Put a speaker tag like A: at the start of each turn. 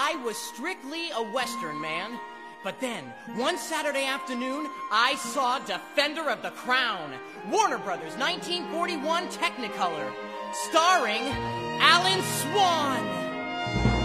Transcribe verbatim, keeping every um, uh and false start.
A: I was strictly a Western man. But then, one Saturday afternoon, I saw Defender of the Crown, Warner Brothers nineteen forty-one Technicolor, starring Alan Swan.